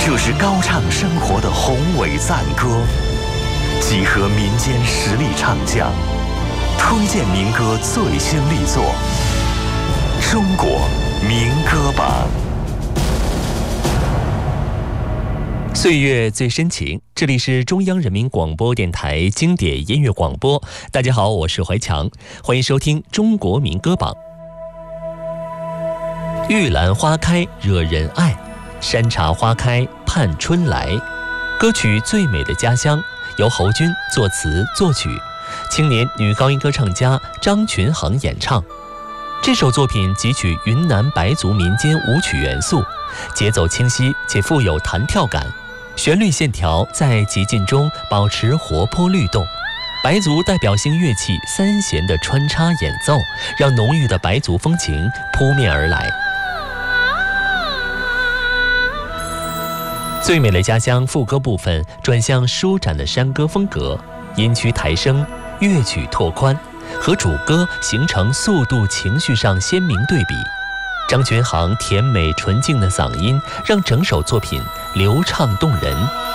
这是高唱生活的宏伟赞歌，集合民间实力唱将，推荐民歌最新力作《中国民歌榜》。 岁月最深情，这里是中央人民广播电台经典音乐广播。大家好，我是怀强，欢迎收听《中国民歌榜》。玉兰花开惹人爱，山茶花开盼春来。歌曲《最美的家乡》由侯军作词作曲，青年女高音歌唱家张群航演唱。这首作品汲取云南白族民间舞曲元素，节奏清晰且富有弹跳感，旋律线条在极尽中保持活泼律动。白族代表性乐器三弦的穿插演奏，让浓郁的白族风情扑面而来。最美的家乡副歌部分转向舒展的山歌风格，音区抬升，乐曲拓宽，和主歌形成速度情绪上鲜明对比。张群航甜美纯净的嗓音让整首作品流畅动人。